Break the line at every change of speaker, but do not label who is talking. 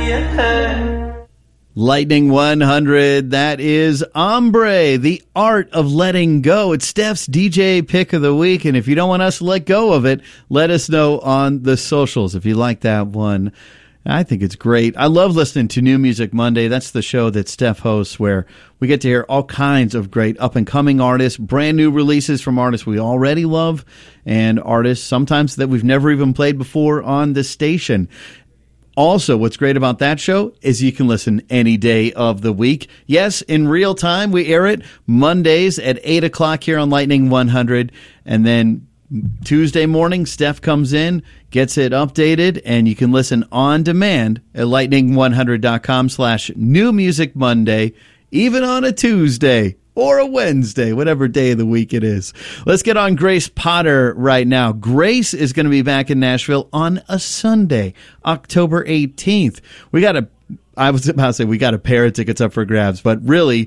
Lightning 100, that is Ombre, the art of letting go. It's Steph's DJ pick of the week, and if you don't want us to let go of it, let us know on the socials if you like that one. I think it's great. I love listening to New Music Monday. That's the show that Steph hosts where we get to hear all kinds of great up-and-coming artists, brand new releases from artists we already love, and artists sometimes that we've never even played before on the station. Also, what's great about that show is you can listen any day of the week. Yes, in real time, we air it Mondays at 8 o'clock here on Lightning 100. And then Tuesday morning, Steph comes in, gets it updated, and you can listen on demand at lightning100.com/New Music Monday, even on a Tuesday or a Wednesday, whatever day of the week it is. Let's get on Grace Potter right now. Grace is going to be back in Nashville on a Sunday, October 18th. I was about to say we got a pair of tickets up for grabs, but really